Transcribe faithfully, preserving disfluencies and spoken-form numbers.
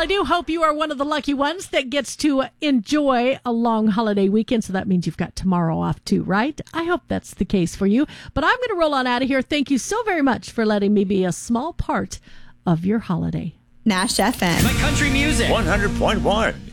I do hope you are one of the lucky ones that gets to enjoy a long holiday weekend. So that means you've got tomorrow off too, right? I hope that's the case for you. But I'm going to roll on out of here. Thank you so very much for letting me be a small part of your holiday. Nash F M. My country music. one hundred point one